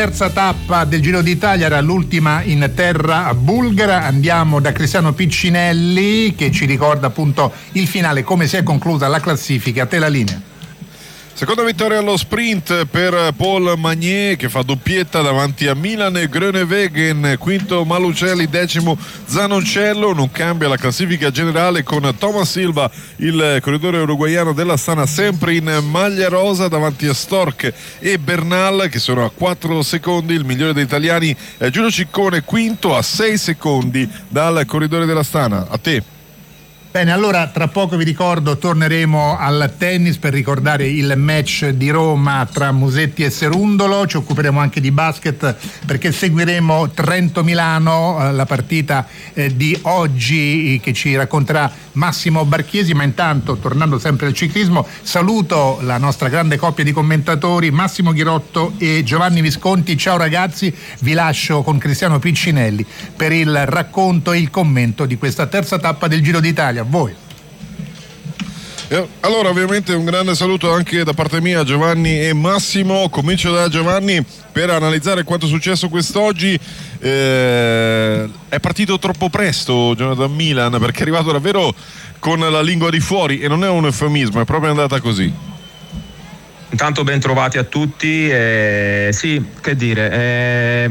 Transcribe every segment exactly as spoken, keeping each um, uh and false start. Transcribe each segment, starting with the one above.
terza tappa del Giro d'Italia, era l'ultima in terra bulgara. Andiamo da Cristiano Piccinelli che ci ricorda appunto il finale, come si è conclusa la classifica. A te la linea. Seconda vittoria allo sprint per Paul Magnier che fa doppietta davanti a Milan e Groenewegen, quinto Malucelli, decimo Zanoncello. Non cambia la classifica generale con Thomas Silva, il corridore uruguaiano dell'Astana, sempre in maglia rosa davanti a Stork e Bernal che sono a quattro secondi. Il migliore degli italiani è Giulio Ciccone, quinto a sei secondi dal corridore dell'Astana. A te. Bene, allora tra poco vi ricordo torneremo al tennis per ricordare il match di Roma tra Musetti e Serundolo. Ci occuperemo anche di basket perché seguiremo Trento-Milano, eh, la partita eh, di oggi che ci racconterà Massimo Barchiesi. Ma intanto, tornando sempre al ciclismo, saluto la nostra grande coppia di commentatori Massimo Ghirotto e Giovanni Visconti. Ciao ragazzi, vi lascio con Cristiano Piccinelli per il racconto e il commento di questa terza tappa del Giro d'Italia. A voi. Allora, ovviamente un grande saluto anche da parte mia, Giovanni e Massimo. Comincio da Giovanni per analizzare quanto è successo quest'oggi. Eh, è partito troppo presto Jonathan Milan, perché è arrivato davvero con la lingua di fuori, e non è un eufemismo, è proprio andata così. Intanto ben trovati a tutti. Eh, sì, che dire, eh,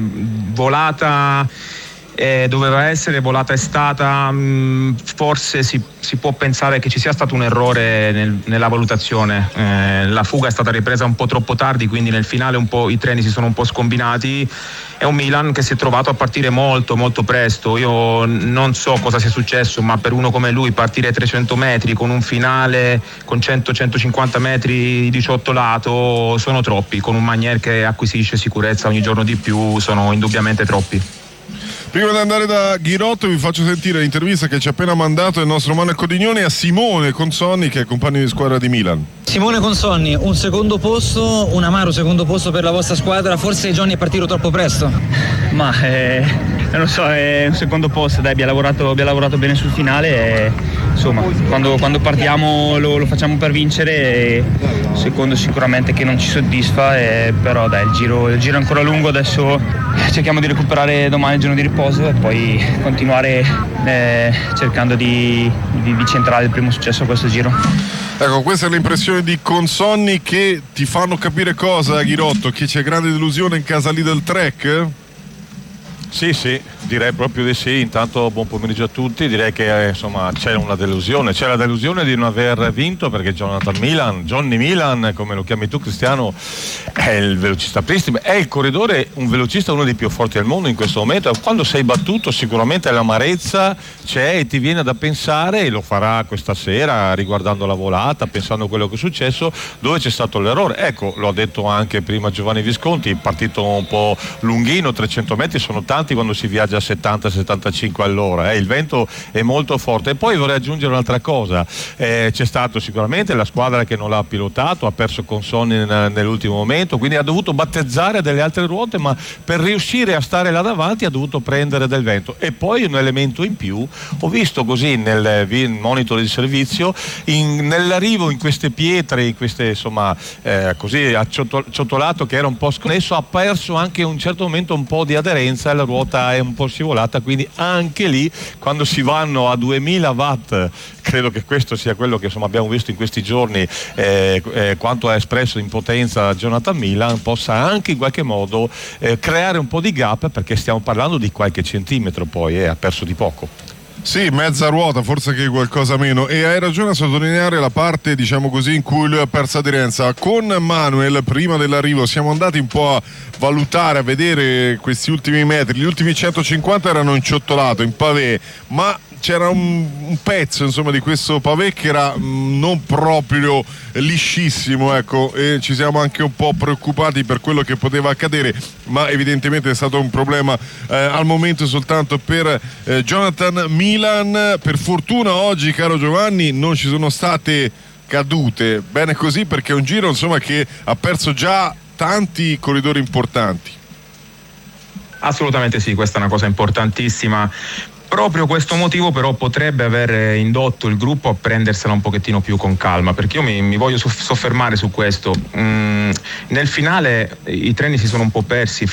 volata Eh, doveva essere, volata è stata. Mh, forse si, si può pensare che ci sia stato un errore nel, nella valutazione. Eh, la fuga è stata ripresa un po' troppo tardi, quindi nel finale un po' i treni si sono un po' scombinati. È un Milan che si è trovato a partire molto molto presto. Io non so cosa sia successo, ma per uno come lui partire trecento metri con un finale con cento centocinquanta metri diciotto lato sono troppi. Con un Magnier che acquisisce sicurezza ogni giorno di più sono indubbiamente troppi. Prima di andare da Ghirotto vi faccio sentire l'intervista che ci ha appena mandato il nostro Manuel Codignoni a Simone Consonni, che è compagno di squadra di Milan. Simone Consonni, un secondo posto, un amaro secondo posto per la vostra squadra. Forse Johnny è partito troppo presto? Ma eh, non lo so, è un secondo posto, dai, abbiamo lavorato, abbiamo lavorato bene sul finale e, insomma, quando, quando partiamo lo, lo facciamo per vincere. E secondo sicuramente che non ci soddisfa, e, però dai, il giro, il giro è ancora lungo, adesso cerchiamo di recuperare domani il giorno di riposo e poi continuare eh, cercando di, di, di centrare il primo successo a questo giro. Ecco, questa è l'impressione di Consonni, che ti fanno capire cosa, Ghirotto? Che c'è grande delusione in casa lì del Trek? Sì, sì, direi proprio di sì. Intanto buon pomeriggio a tutti. Direi che eh, insomma c'è una delusione, c'è la delusione di non aver vinto, perché Jonathan Milan, Johnny Milan, come lo chiami tu Cristiano, è il velocista pristino, è il corridore, un velocista uno dei più forti al mondo in questo momento. Quando sei battuto sicuramente l'amarezza c'è e ti viene da pensare, e lo farà questa sera riguardando la volata, pensando a quello che è successo, dove c'è stato l'errore. Ecco, lo ha detto anche prima Giovanni Visconti, partito un po' lunghino, trecento metri sono tanti quando si viaggia a settanta settantacinque all'ora, eh. Il vento è molto forte. E poi vorrei aggiungere un'altra cosa, eh, c'è stato sicuramente la squadra che non l'ha pilotato, ha perso Consonni nell'ultimo momento, quindi ha dovuto battezzare delle altre ruote, ma per riuscire a stare là davanti ha dovuto prendere del vento. E poi un elemento in più, ho visto così nel monitor di servizio, in, nell'arrivo in queste pietre, in queste insomma eh, così acciottolato che era un po' sconnesso, ha perso anche a un certo momento un po' di aderenza e la ruota è un po' scivolata, quindi anche lì quando si vanno a duemila watt, credo che questo sia quello che insomma abbiamo visto in questi giorni, eh, eh, quanto ha espresso in potenza Jonathan Milan, possa anche in qualche modo eh, creare un po' di gap, perché stiamo parlando di qualche centimetro, poi eh, ha perso di poco. Sì, mezza ruota, forse che qualcosa meno, e hai ragione a sottolineare la parte, diciamo così, in cui lui ha perso aderenza. Con Manuel, prima dell'arrivo, siamo andati un po' a valutare, a vedere questi ultimi metri. Gli ultimi centocinquanta erano in ciottolato, in pavé, ma c'era un, un pezzo insomma di questo pavé che era mh, non proprio liscissimo, ecco, e ci siamo anche un po' preoccupati per quello che poteva accadere, ma evidentemente è stato un problema eh, al momento soltanto per eh, Jonathan Milan. Per fortuna oggi, caro Giovanni, non ci sono state cadute, bene così, perché è un giro insomma che ha perso già tanti corridori importanti. Assolutamente sì, questa è una cosa importantissima. Proprio questo motivo però potrebbe aver indotto il gruppo a prendersela un pochettino più con calma, perché io mi, mi voglio soffermare su questo. Mm, nel finale i treni si sono un po' persi.